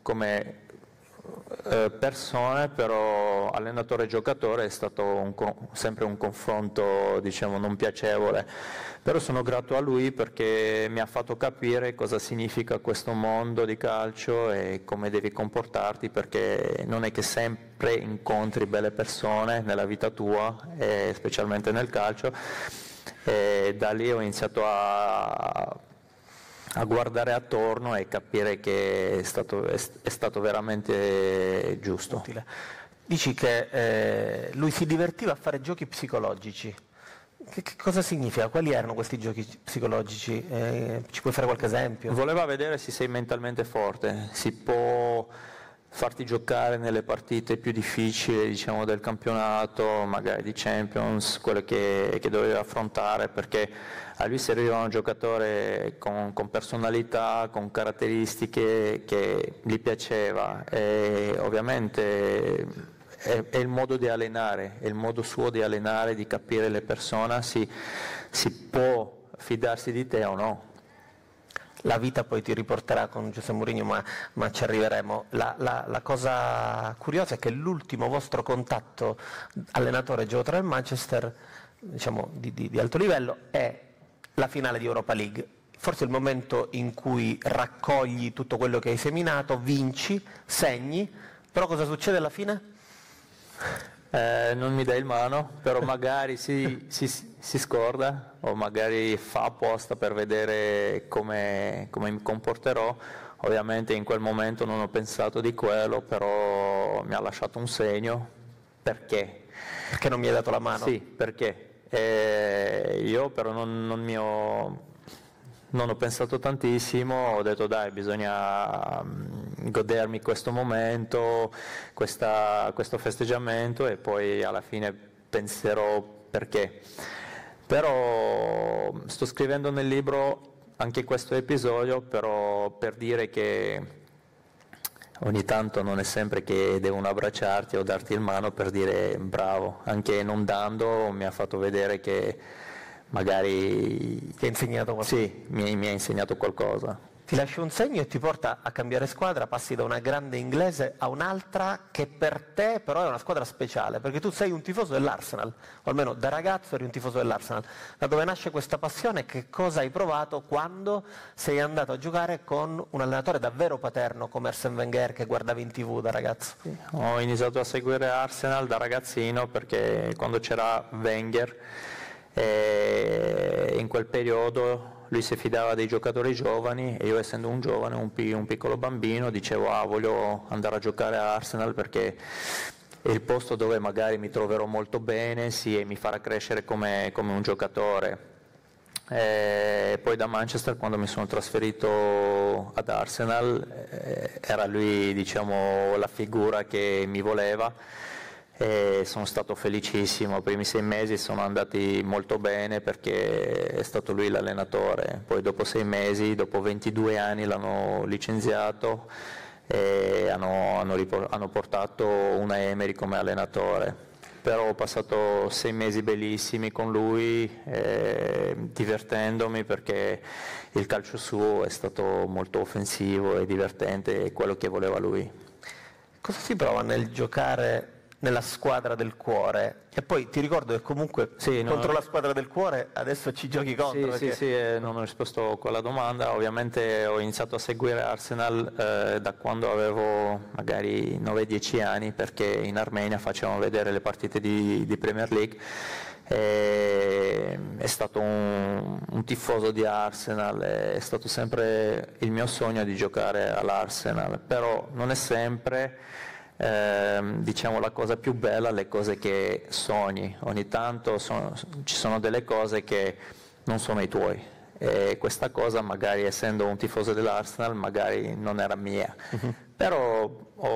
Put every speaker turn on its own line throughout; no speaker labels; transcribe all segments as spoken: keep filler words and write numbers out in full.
come eh, persone, però allenatore e giocatore è stato un, sempre un confronto, diciamo, non piacevole, però sono grato a lui perché mi ha fatto capire cosa significa questo mondo di calcio e come devi comportarti, perché non è che sempre incontri belle persone nella vita tua, e specialmente nel calcio, e da lì ho iniziato a a guardare attorno e capire che è stato, è, è stato veramente giusto.
Utile. Dici che eh, lui si divertiva a fare giochi psicologici. Che, che cosa significa? Quali erano questi giochi psicologici? Eh, ci puoi fare qualche esempio?
Voleva vedere se sei mentalmente forte, si può farti giocare nelle partite più difficili, diciamo, del campionato, magari di Champions, quelle che, che doveva affrontare, perché a lui serviva un giocatore con, con personalità, con caratteristiche che gli piaceva, e ovviamente è, è il modo di allenare, è il modo suo di allenare, di capire le persone, si, si può fidarsi di te o no.
La vita poi ti riporterà con José Mourinho, ma, ma ci arriveremo. La, la, la cosa curiosa è che l'ultimo vostro contatto allenatore e giocatore del Manchester, diciamo di, di, di alto livello, è la finale di Europa League. Forse il momento in cui raccogli tutto quello che hai seminato, vinci, segni, però cosa succede alla fine?
Eh, non mi dai il mano, però magari si, si, si scorda o magari fa apposta per vedere come, come mi comporterò. Ovviamente in quel momento non ho pensato di quello, però mi ha lasciato un segno. Perché?
Perché non mi hai dato la mano?
Sì, perché eh, io però non, non mi ho... non ho pensato tantissimo, ho detto dai, bisogna godermi questo momento, questa, questo festeggiamento, e poi alla fine penserò perché. Però sto scrivendo nel libro anche questo episodio, però per dire che ogni tanto non è sempre che devono abbracciarti o darti il mano per dire bravo, anche non dando mi ha fatto vedere che magari
ti ha insegnato qualcosa.
Sì, mi, mi ha insegnato qualcosa.
Ti lascia un segno e ti porta a cambiare squadra, passi da una grande inglese a un'altra che per te però è una squadra speciale, perché tu sei un tifoso dell'Arsenal, o almeno da ragazzo eri un tifoso dell'Arsenal. Da dove nasce questa passione? Che cosa hai provato quando sei andato a giocare con un allenatore davvero paterno come Arsène Wenger, che guardavi in tv da ragazzo?
Sì, ho iniziato a seguire Arsenal da ragazzino perché quando c'era Wenger, e in quel periodo lui si fidava dei giocatori giovani e io, essendo un giovane, un, pi- un piccolo bambino, dicevo ah, voglio andare a giocare a Arsenal perché è il posto dove magari mi troverò molto bene, sì, e mi farà crescere come, come un giocatore. E poi da Manchester, quando mi sono trasferito ad Arsenal, eh, era lui, diciamo, la figura che mi voleva. E sono stato felicissimo, i primi sei mesi sono andati molto bene perché è stato lui l'allenatore, poi dopo sei mesi, dopo ventidue anni l'hanno licenziato e hanno, hanno, ripor- hanno portato una Emery come allenatore, però ho passato sei mesi bellissimi con lui, eh, divertendomi perché il calcio suo è stato molto offensivo e divertente, è quello che voleva lui.
Cosa si prova nel giocare nella squadra del cuore? E poi ti ricordo che comunque sì, contro no, la squadra del cuore adesso ci giochi contro.
Sì,
perché...
sì, sì, eh, non ho risposto a quella domanda. Ovviamente ho iniziato a seguire Arsenal eh, da quando avevo magari nove dieci anni, perché in Armenia facevano vedere le partite di, di Premier League. E è stato un, un tifoso di Arsenal, è stato sempre il mio sogno di giocare all'Arsenal, però non è sempre Eh, diciamo la cosa più bella, le cose che sogni. Ogni tanto sono, ci sono delle cose che non sono i tuoi, e questa cosa, magari essendo un tifoso dell'Arsenal, magari non era mia. Uh-huh. Però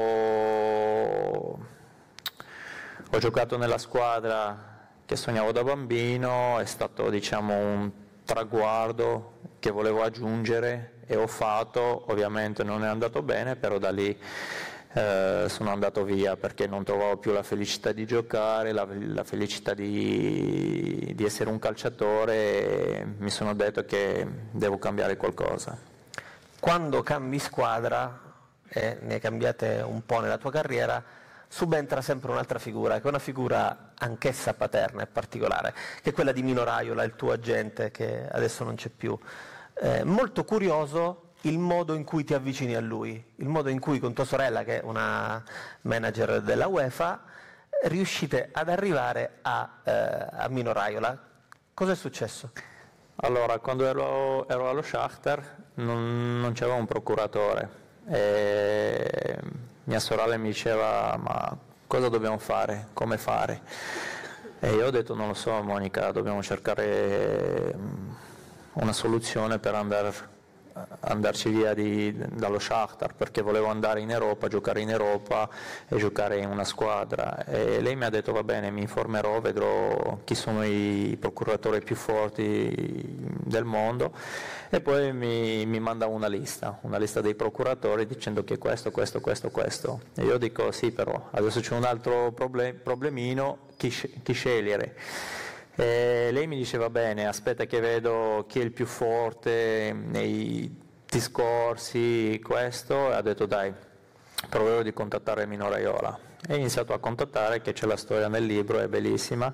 ho, ho giocato nella squadra che sognavo da bambino, è stato, diciamo, un traguardo che volevo aggiungere e ho fatto. Ovviamente non è andato bene, però da lì Eh, sono andato via perché non trovavo più la felicità di giocare, la, la felicità di, di essere un calciatore, e mi sono detto che devo cambiare qualcosa.
Quando cambi squadra e ne hai cambiate un po' nella tua carriera, subentra sempre un'altra figura, che è una figura anch'essa paterna e particolare, che è quella di Mino Raiola, il tuo agente, che adesso non c'è più. Eh, molto curioso il modo in cui ti avvicini a lui, il modo in cui con tua sorella, che è una manager della UEFA, riuscite ad arrivare a, eh, a Mino Raiola. Cosa è successo?
Allora, quando ero, ero allo Shakhtar non, non c'era un procuratore e mia sorella mi diceva ma cosa dobbiamo fare, come fare? E io ho detto non lo so Monica, dobbiamo cercare una soluzione per andare andarci via di, dallo Shakhtar, perché volevo andare in Europa, giocare in Europa e giocare in una squadra, e lei mi ha detto va bene, mi informerò, vedrò chi sono i procuratori più forti del mondo, e poi mi, mi manda una lista, una lista dei procuratori dicendo che questo, questo, questo, questo, e io dico sì, però adesso c'è un altro problem, problemino, chi, chi scegliere? E lei mi diceva bene, aspetta che vedo chi è il più forte nei discorsi, questo, e ha detto dai, proverò di contattare Mino Raiola. E ho iniziato a contattare, che c'è la storia nel libro, è bellissima,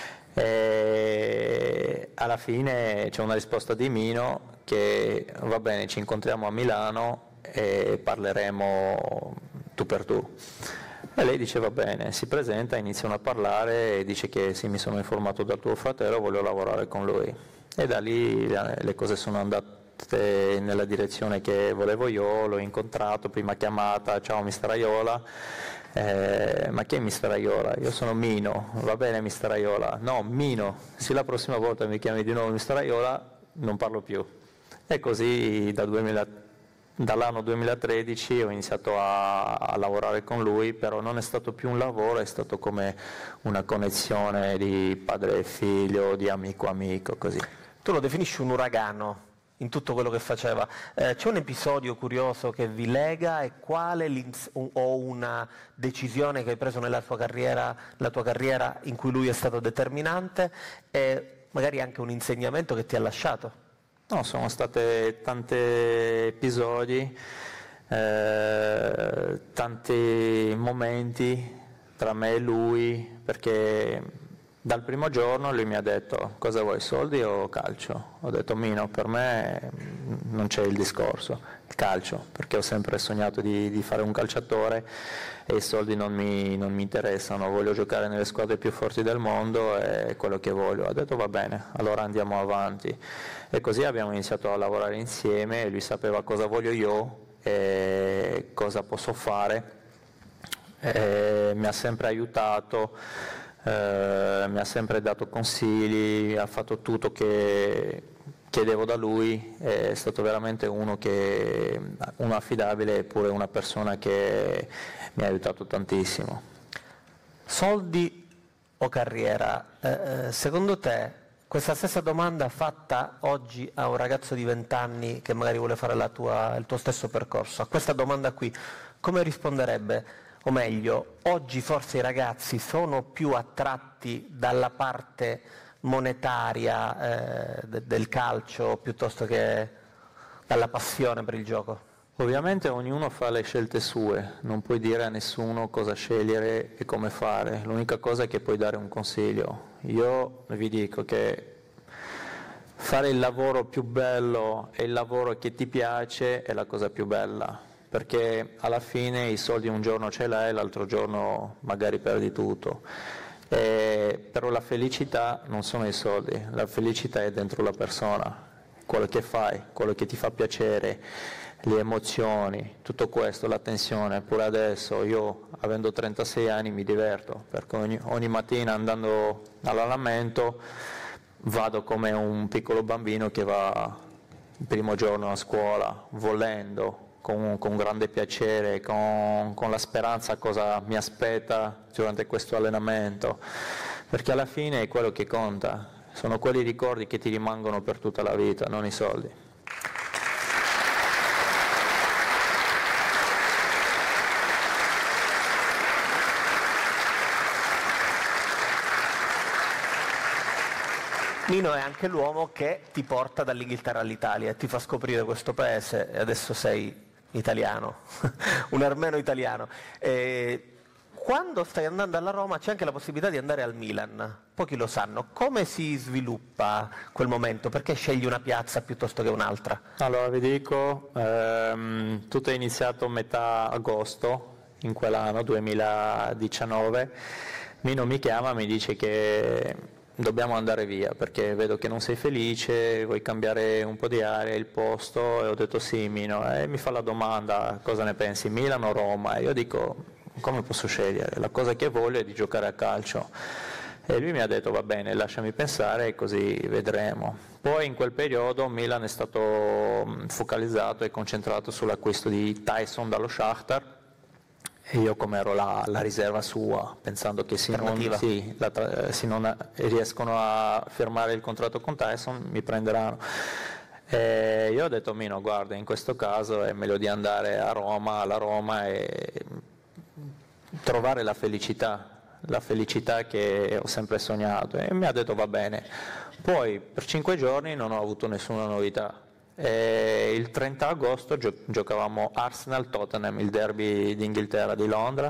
e alla fine c'è una risposta di Mino che va bene, ci incontriamo a Milano e parleremo tu per tu. E lei dice va bene, si presenta, iniziano a parlare e dice che sì, mi sono informato dal tuo fratello, voglio lavorare con lui. E da lì le cose sono andate nella direzione che volevo io, l'ho incontrato, prima chiamata, ciao mister Raiola, eh, ma chi è mister Raiola? Io sono Mino, va bene mister Raiola, no Mino, se la prossima volta mi chiami di nuovo mister Raiola non parlo più. E così da duemila dall'anno duemilatredici ho iniziato a, a lavorare con lui, però non è stato più un lavoro, è stato come una connessione di padre e figlio, di amico amico, così.
Tu lo definisci un uragano in tutto quello che faceva. Eh, c'è un episodio curioso che vi lega, e quale o una decisione che hai preso nella tua carriera, la tua carriera in cui lui è stato determinante, e magari anche un insegnamento che ti ha lasciato?
No, sono stati tanti episodi, eh, tanti momenti tra me e lui, perché dal primo giorno lui mi ha detto cosa vuoi, soldi o calcio? Ho detto Mino, per me non c'è il discorso, il calcio, perché ho sempre sognato di, di fare un calciatore e i soldi non mi, non mi interessano, voglio giocare nelle squadre più forti del mondo, è quello che voglio. Ha detto va bene, allora andiamo avanti. E così abbiamo iniziato a lavorare insieme, lui sapeva cosa voglio io e cosa posso fare, e mi ha sempre aiutato, eh, mi ha sempre dato consigli, ha fatto tutto che chiedevo da lui, è stato veramente uno, che, uno affidabile, eppure una persona che mi ha aiutato tantissimo.
Soldi o carriera? Eh, secondo te questa stessa domanda fatta oggi a un ragazzo di venti anni che magari vuole fare la tua, il tuo stesso percorso, a questa domanda qui, come risponderebbe? O meglio, oggi forse i ragazzi sono più attratti dalla parte monetaria eh, de- del calcio piuttosto che dalla passione per il gioco?
Ovviamente ognuno fa le scelte sue, non puoi dire a nessuno cosa scegliere e come fare, l'unica cosa è che puoi dare un consiglio. Io vi dico che fare il lavoro più bello e il lavoro che ti piace è la cosa più bella, perché alla fine i soldi un giorno ce l'hai, l'altro giorno magari perdi tutto. E, però la felicità non sono i soldi, la felicità è dentro la persona, quello che fai, quello che ti fa piacere, le emozioni, tutto questo, l'attenzione. Pure adesso io, avendo trentasei anni, mi diverto, perché ogni, ogni mattina andando all'allenamento vado come un piccolo bambino che va il primo giorno a scuola, volendo, con, con grande piacere, con, con la speranza cosa mi aspetta durante questo allenamento, perché alla fine è quello che conta, sono quei ricordi che ti rimangono per tutta la vita, non i soldi.
Mino è anche l'uomo che ti porta dall'Inghilterra all'Italia e ti fa scoprire questo paese, e adesso sei italiano, un armeno italiano. Eh, quando stai andando alla Roma c'è anche la possibilità di andare al Milan, pochi lo sanno. Come si sviluppa quel momento? Perché scegli una piazza piuttosto che un'altra?
Allora vi dico, ehm, tutto è iniziato a metà agosto in quell'anno, duemiladiciannove. Mino mi chiama, mi dice che dobbiamo andare via perché vedo che non sei felice, vuoi cambiare un po' di aria, il posto, e ho detto sì Mino, e mi fa la domanda cosa ne pensi, Milano o Roma? E io dico come posso scegliere, la cosa che voglio è di giocare a calcio. E lui mi ha detto va bene, lasciami pensare e così vedremo. Poi in quel periodo Milan è stato focalizzato e concentrato sull'acquisto di Tyson dallo Shakhtar, e io come ero la, la riserva sua, pensando che se non, sì, la, se non riescono a firmare il contratto con Tyson mi prenderanno. E io ho detto Mino, guarda, in questo caso è meglio di andare a Roma, alla Roma e trovare la felicità, la felicità che ho sempre sognato, e mi ha detto va bene. Poi per cinque giorni non ho avuto nessuna novità. E il trenta agosto gio- giocavamo Arsenal-Tottenham, il derby d'Inghilterra di Londra,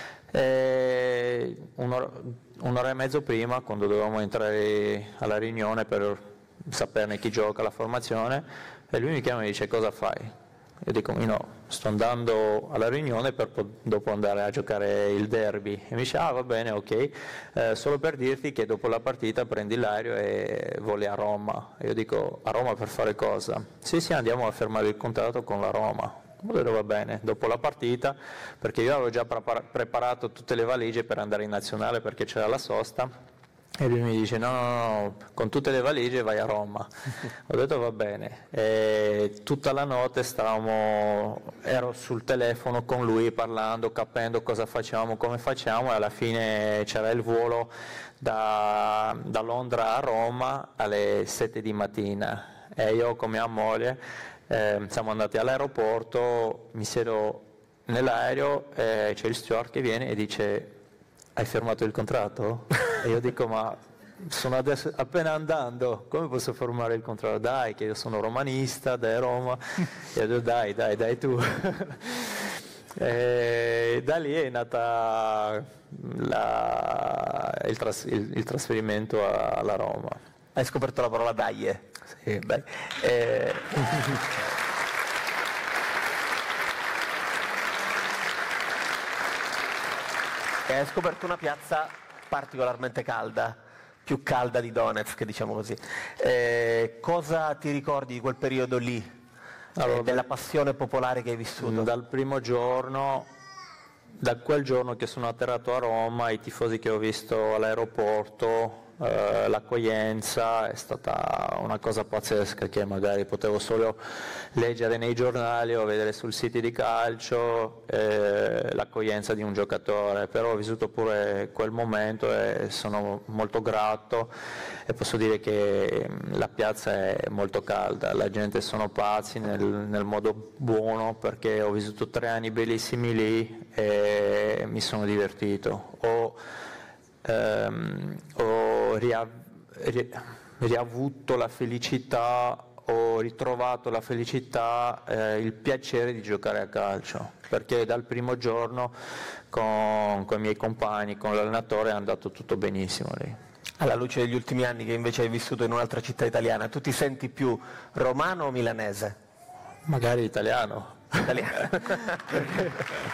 e un'ora, un'ora e mezzo prima, quando dovevamo entrare alla riunione per saperne chi gioca, la formazione, e lui mi chiama e mi dice cosa fai? Io dico no, sto andando alla riunione per po- dopo andare a giocare il derby. E mi dice ah va bene, ok, eh, solo per dirti che dopo la partita prendi l'aereo e voli a Roma. E io dico a Roma per fare cosa? Sì sì, andiamo a firmare il contratto con la Roma. Ho detto va bene, dopo la partita, perché io avevo già prepar- preparato tutte le valigie per andare in nazionale perché c'era la sosta. E lui mi dice no, no, no, con tutte le valigie vai a Roma. Ho detto va bene, e tutta la notte stavamo, ero sul telefono con lui parlando, capendo cosa facciamo, come facciamo, e alla fine c'era il volo da, da Londra a Roma alle sette di mattina, e io con mia moglie eh, siamo andati all'aeroporto, mi siedo nell'aereo e c'è il steward che viene e dice hai firmato il contratto? E io dico ma sono adesso appena andando, come posso firmare il contratto? Dai che io sono romanista, dai Roma. E io dico dai, dai, dai tu. E da lì è nata la, il, tras, il, il trasferimento alla Roma.
Hai scoperto la parola dai?
Sì, dai. E...
E hai scoperto una piazza particolarmente calda, più calda di Donetsk, diciamo così. Eh, cosa ti ricordi di quel periodo lì, allora, eh, della passione popolare che hai vissuto?
Dal primo giorno, da quel giorno che sono atterrato a Roma, i tifosi che ho visto all'aeroporto, eh, l'accoglienza è stata una cosa pazzesca che magari potevo solo leggere nei giornali o vedere sul siti di calcio, eh, l'accoglienza di un giocatore, però ho vissuto pure quel momento e sono molto grato, e posso dire che la piazza è molto calda, la gente sono pazzi nel, nel modo buono, perché ho vissuto tre anni bellissimi lì e mi sono divertito. Ho, ehm, ho ria, ri, riavuto la felicità, ho ritrovato la felicità, eh, il piacere di giocare a calcio, perché dal primo giorno con, con i miei compagni, con l'allenatore è andato tutto benissimo lì.
Alla luce degli ultimi anni che invece hai vissuto in un'altra città italiana, tu ti senti più romano o milanese?
Magari italiano.
Italiano.
perché,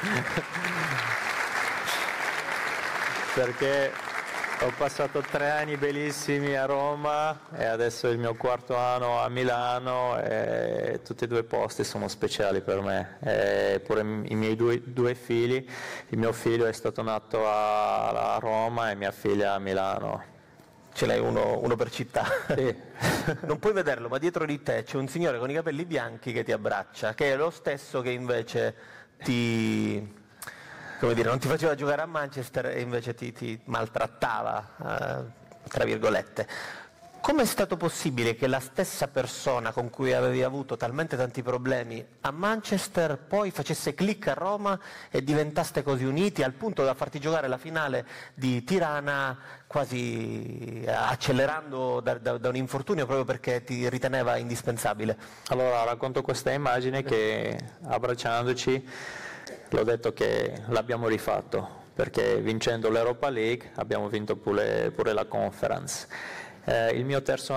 perché ho passato tre anni bellissimi a Roma e adesso è il mio quarto anno a Milano, e tutti e due posti sono speciali per me. E pure i miei due, due figli, il mio figlio è stato nato a, a Roma e mia figlia a Milano.
Ce l'hai uno, uno per città.
Sì.
Non puoi vederlo, ma dietro di te c'è un signore con i capelli bianchi che ti abbraccia, che è lo stesso che invece ti, come dire, non ti faceva giocare a Manchester e invece ti, ti maltrattava, eh, tra virgolette. Come è stato possibile che la stessa persona con cui avevi avuto talmente tanti problemi a Manchester poi facesse click a Roma e diventaste così uniti al punto da farti giocare la finale di Tirana quasi accelerando da, da, da un infortunio proprio perché ti riteneva indispensabile?
Allora racconto questa immagine che abbracciandoci l'ho detto che l'abbiamo rifatto, perché vincendo l'Europa League abbiamo vinto pure, pure la Conference. Eh, il mio terzo